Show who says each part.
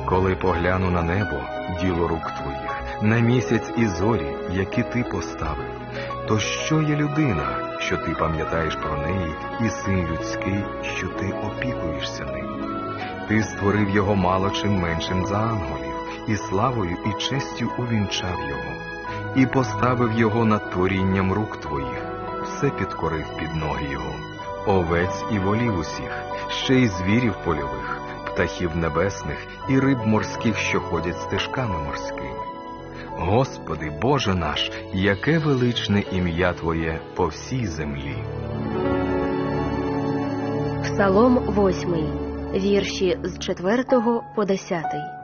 Speaker 1: Коли погляну на небо, діло рук твоїх, на місяць і зорі, які ти поставив, то що є людина, що ти пам'ятаєш про неї, і син людський, що ти опікуєшся ним? Ти створив його мало чим меншим за ангелів, і славою, і честю увінчав його, і поставив його над творінням рук твоїх, все підкорив під ноги його, овець і волів усіх, ще й звірів польових, птахів небесних і риб морських, що ходять стежками морськими. Господи, Боже наш, яке величне ім'я Твоє по всій землі.
Speaker 2: Псалом 8, вірші з 4 по 10.